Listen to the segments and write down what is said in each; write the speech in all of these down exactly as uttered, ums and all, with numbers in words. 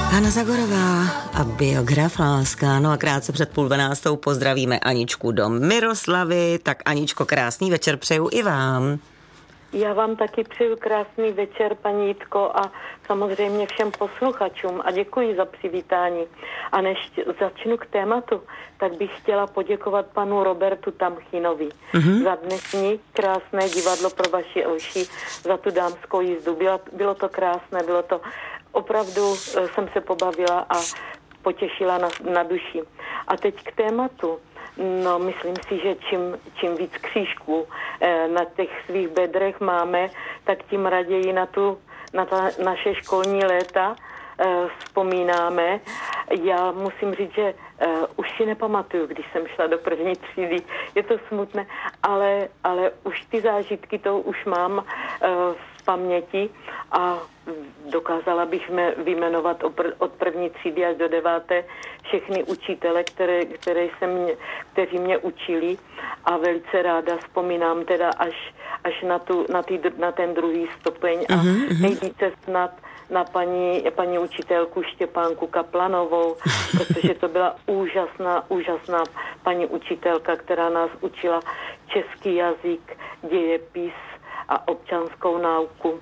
Hana Zagorová a biograf Láska. No a krátce před půl dvanáctou pozdravíme Aničku do Miroslavy. Tak Aničko, krásný večer přeju i vám. Já vám taky přeju krásný večer, paní Jitko, a samozřejmě všem posluchačům a děkuji za přivítání. A než začnu k tématu, tak bych chtěla poděkovat panu Robertu Tamchinovi mm-hmm. za dnešní krásné divadlo pro vaši oši, za tu dámskou jízdu. Bylo, bylo to krásné, bylo to opravdu, jsem se pobavila a potěšila na, na duši. A teď k tématu. No, myslím si, že čím, čím víc křížků eh, na těch svých bedrech máme, tak tím raději na, tu, na ta naše školní léta eh, vzpomínáme. Já musím říct, že eh, už si nepamatuju, když jsem šla do první třídy. Je to smutné, ale, ale už ty zážitky to už mám eh, v paměti a dokázala bych vyjmenovat od první třídy až do deváté všechny učitele, které, které jsem mě, kteří mě učili a velice ráda vzpomínám teda až, až na, tu, na, tý, na ten druhý stupeň a uh-huh. nejvíce snad na paní, paní učitelku Štěpánku Kaplanovou, protože to byla úžasná, úžasná paní učitelka, která nás učila český jazyk, dějepis a občanskou nauku.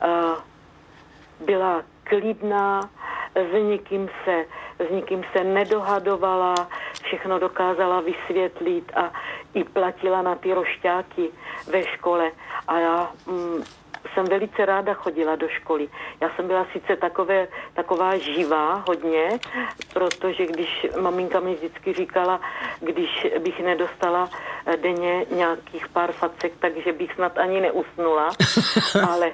Byla klidná, s nikým se, s nikým se nedohadovala, všechno dokázala vysvětlit a i platila na ty rošťáky ve škole. A já mm, jsem velice ráda chodila do školy. Já jsem byla sice takové, taková živá hodně, protože když maminka mi vždycky říkala, když bych nedostala denně nějakých pár facek, takže bych snad ani neusnula, ale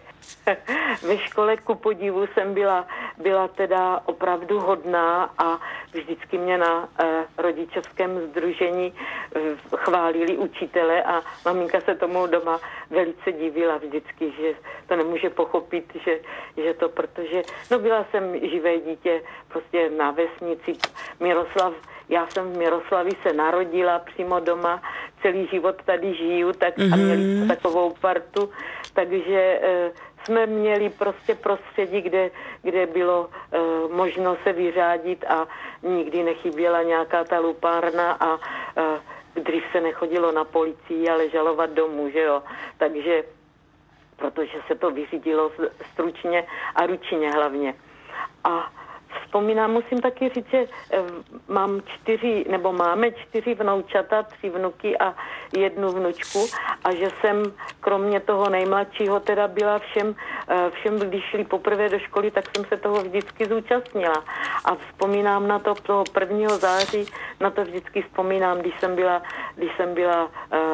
ve škole ku podivu jsem byla, byla teda opravdu hodná a vždycky mě na eh, rodičovském sdružení eh, chválili učitele a maminka se tomu doma velice divila vždycky, že to nemůže pochopit, že, že to, protože, no byla jsem živé dítě prostě na vesnici Miroslav. Já jsem v Miroslavi se narodila přímo doma, celý život tady žiju tak, mm-hmm. a měli takovou partu, takže e, jsme měli prostě prostředí, kde, kde bylo e, možno se vyřádit a nikdy nechyběla nějaká ta lupárna a e, dřív se nechodilo na policii, ale žalovat domů, že jo. Takže, protože se to vyřídilo stručně a ručně hlavně. A vzpomínám, musím taky říct, že mám čtyři, nebo máme čtyři vnoučata, tři vnuky a jednu vnučku a že jsem kromě toho nejmladšího teda byla všem, všem, když šli poprvé do školy, tak jsem se toho vždycky zúčastnila. A vzpomínám na to toho prvního září, na to vždycky vzpomínám, když jsem byla, když jsem byla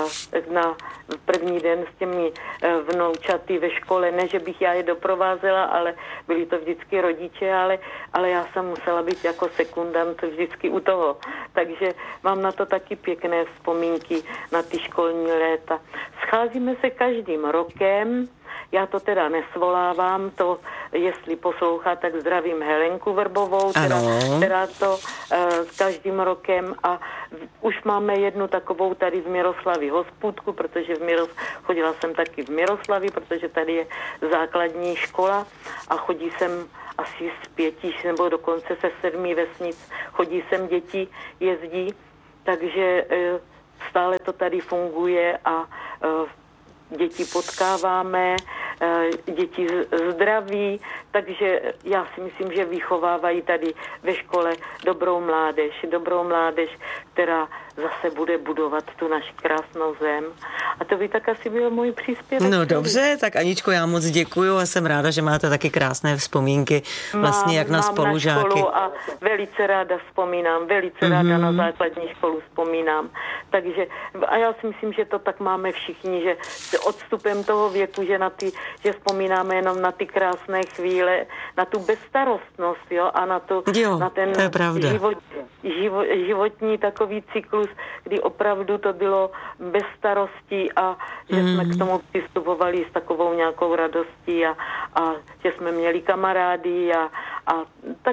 na první den s těmi vnoučaty ve škole, ne, že bych já je doprovázela, ale byli to vždycky rodiče, ale, ale já jsem musela být jako sekundant vždycky u toho. Takže mám na to taky pěkné vzpomínky na ty školní léta. Scházíme se každým rokem, já to teda nesvolávám, to jestli poslouchá, tak zdravím Helenku Vrbovou, která, která to uh, s každým rokem a v, už máme jednu takovou tady v Miroslavi hospůdku, protože v Miros, chodila jsem taky v Miroslavi, protože tady je základní škola a chodí sem asi z pěti nebo dokonce se sedmi vesnic, chodí sem děti, jezdí, takže uh, stále to tady funguje a uh, děti potkáváme, děti zdraví, takže já si myslím, že vychovávají tady ve škole dobrou mládež, dobrou mládež, která zase bude budovat tu naši krásnou zem. A to by tak asi byl můj příspěvek. No dobře, tak Aničko, já moc děkuju a jsem ráda, že máte taky krásné vzpomínky vlastně mám, jak na mám spolužáky. Na školu a velice ráda vzpomínám, velice mm-hmm. ráda na základní školu vzpomínám. Takže a já si myslím, že to tak máme všichni, že s odstupem toho věku, že na ty, že vzpomínáme jenom na ty krásné chvíle, na tu bezstarostnost, jo, a na, tu, jo, na ten život, život, životní takový cyklus, kdy opravdu to bylo bez starostí a že mm. jsme k tomu přistupovali s takovou nějakou radostí a, a že jsme měli kamarády a, a tak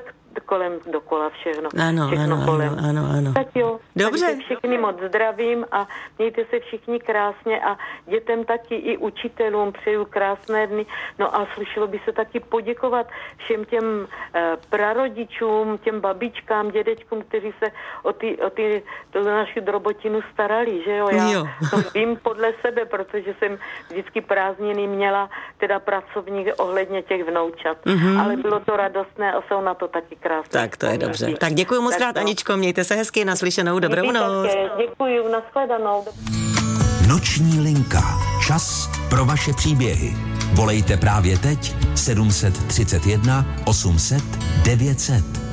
kolem dokola všechno. Ano, všechno ano, kolem. ano, ano, ano. Tak jo, dobře. Takže všichni moc zdravím a mějte se všichni krásně a dětem taky i učitelům přeju krásné dny. No a slušelo by se taky poděkovat všem těm eh, prarodičům, těm babičkám, dědečkům, kteří se o ty, o ty to naši drobotinu starali, že jo? Já jo. to vím podle sebe, protože jsem vždycky prázdniny měla teda pracovník ohledně těch vnoučat. Mm-hmm. Ale bylo to radostné a jsou na to taky krásné. Tak to je dobře. Tak děkuji moc krát, Aničko, mějte se hezky, naslyšenou, dobrou noc. Děkuji, nashledanou. Noční linka. Čas pro vaše příběhy. Volejte právě teď sedm set třicet jedna osm set devět set.